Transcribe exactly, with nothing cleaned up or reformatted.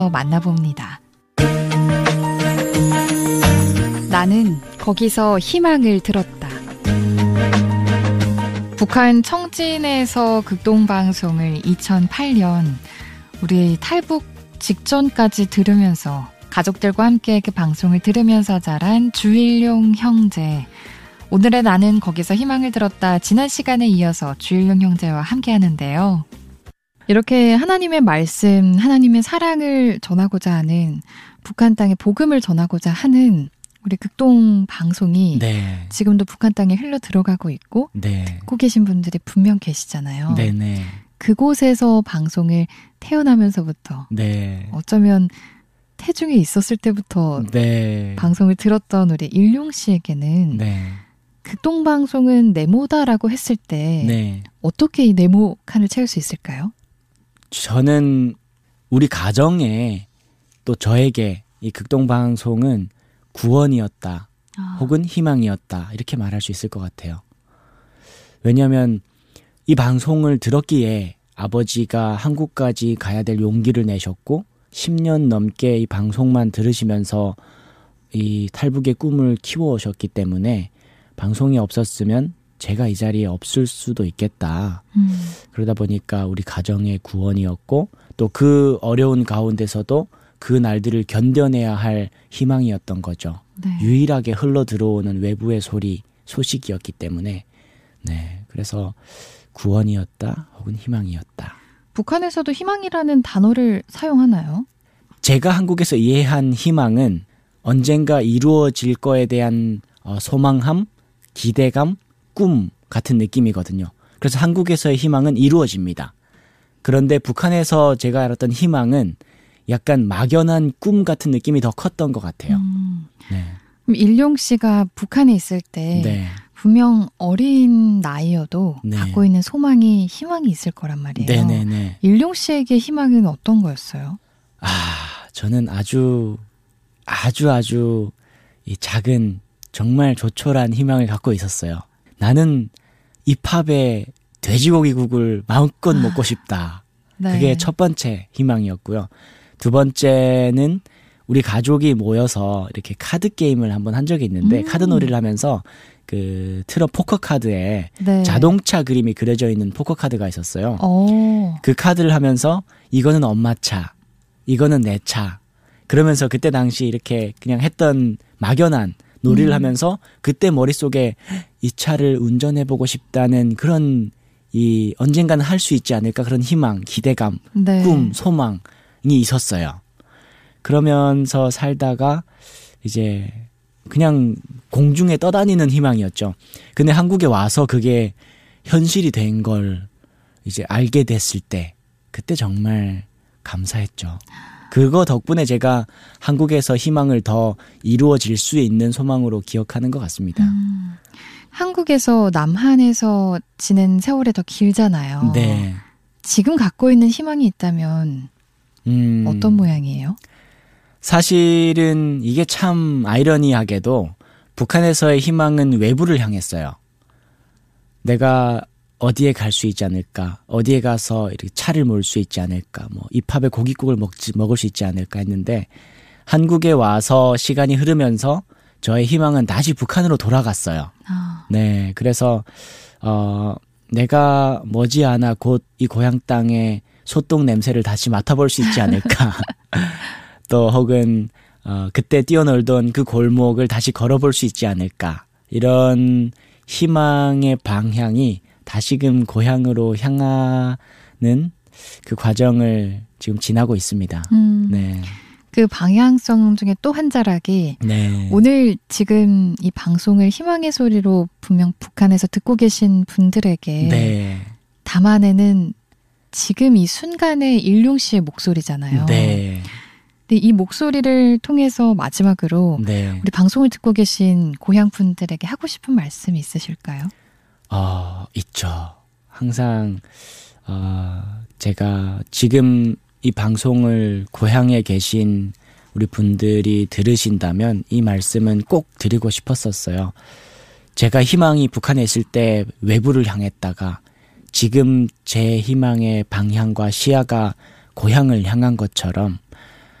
만나봅니다. 나는 거기서 희망을 들었다. 북한 청진에서 극동방송을 이천팔 년 우리 탈북 직전까지 들으면서 가족들과 함께 그 방송을 들으면서 자란 주일용 형제. 오늘의 나는 거기서 희망을 들었다. 지난 시간에 이어서 주일용 형제와 함께 하는데요. 이렇게 하나님의 말씀, 하나님의 사랑을 전하고자 하는, 북한 땅에 복음을 전하고자 하는 우리 극동 방송이 네. 지금도 북한 땅에 흘러 들어가고 있고 네. 듣고 계신 분들이 분명 계시잖아요. 네네. 그곳에서 방송을 태어나면서부터 네. 어쩌면 태중에 있었을 때부터 네. 방송을 들었던 우리 일용 씨에게는 네. 극동 방송은 네모다라고 했을 때 네. 어떻게 이 네모 칸을 채울 수 있을까요? 저는 우리 가정에 또 저에게 이 극동 방송은 구원이었다 아. 혹은 희망이었다 이렇게 말할 수 있을 것 같아요. 왜냐하면 이 방송을 들었기에 아버지가 한국까지 가야 될 용기를 내셨고 십 년 넘게 이 방송만 들으시면서 이 탈북의 꿈을 키워오셨기 때문에 방송이 없었으면 제가 이 자리에 없을 수도 있겠다. 음. 그러다 보니까 우리 가정의 구원이었고 또 그 어려운 가운데서도 그 날들을 견뎌내야 할 희망이었던 거죠. 네. 유일하게 흘러 들어오는 외부의 소리, 소식이었기 때문에 네, 그래서 구원이었다 혹은 희망이었다. 북한에서도 희망이라는 단어를 사용하나요? 제가 한국에서 이해한 희망은 언젠가 이루어질 거에 대한 어, 소망함, 기대감, 꿈 같은 느낌이거든요. 그래서 한국에서의 희망은 이루어집니다. 그런데 북한에서 제가 알았던 희망은 약간 막연한 꿈 같은 느낌이 더 컸던 것 같아요. 음. 네. 그럼 일용 씨가 북한에 있을 때 네. 분명 어린 나이여도 네. 갖고 있는 소망이, 희망이 있을 거란 말이에요. 네네네. 일용 씨에게 희망은 어떤 거였어요? 아, 저는 아주 아주 아주 이 작은 정말 조촐한 희망을 갖고 있었어요. 나는 이 팝에 돼지고기국을 마음껏 아. 먹고 싶다. 네. 그게 첫 번째 희망이었고요. 두 번째는 우리 가족이 모여서 이렇게 카드 게임을 한번 한 적이 있는데 음. 카드 놀이를 하면서 그 트럭 포커 카드에 네. 자동차 그림이 그려져 있는 포커 카드가 있었어요. 오. 그 카드를 하면서 이거는 엄마 차, 이거는 내 차. 그러면서 그때 당시 이렇게 그냥 했던 막연한 놀이를 음. 하면서 그때 머릿속에 이 차를 운전해보고 싶다는 그런 이 언젠가는 할 수 있지 않을까 그런 희망, 기대감, 네. 꿈, 소망이 있었어요. 그러면서 살다가 이제 그냥 공중에 떠다니는 희망이었죠. 근데 한국에 와서 그게 현실이 된 걸 이제 알게 됐을 때 그때 정말 감사했죠. 그거 덕분에 제가 한국에서 희망을 더 이루어질 수 있는 소망으로 기억하는 것 같습니다. 음, 한국에서 남한에서 지낸 세월이 더 길잖아요. 네. 지금 갖고 있는 희망이 있다면 음, 어떤 모양이에요? 사실은 이게 참 아이러니하게도 북한에서의 희망은 외부를 향했어요. 내가 어디에 갈 수 있지 않을까, 어디에 가서 이렇게 차를 몰 수 있지 않을까, 뭐 입합에 고깃국을 먹지, 먹을 수 있지 않을까 했는데 한국에 와서 시간이 흐르면서 저의 희망은 다시 북한으로 돌아갔어요. 아. 네, 그래서 어, 내가 머지않아 곧 이 고향 땅의 소똥 냄새를 다시 맡아볼 수 있지 않을까. 또 혹은 어, 그때 뛰어놀던 그 골목을 다시 걸어볼 수 있지 않을까. 이런 희망의 방향이 다시금 고향으로 향하는 그 과정을 지금 지나고 있습니다. 음, 네. 그 방향성 중에 또 한 자락이 네. 오늘 지금 이 방송을 희망의 소리로 분명 북한에서 듣고 계신 분들에게 네. 담아내는 지금 이 순간의 일용 씨의 목소리잖아요. 네. 근데 이 목소리를 통해서 마지막으로 네. 우리 방송을 듣고 계신 고향 분들에게 하고 싶은 말씀이 있으실까요? 어, 있죠. 항상 어, 제가 지금 이 방송을 고향에 계신 우리 분들이 들으신다면 이 말씀은 꼭 드리고 싶었었어요. 제가 희망이 북한에 있을 때 외부를 향했다가 지금 제 희망의 방향과 시야가 고향을 향한 것처럼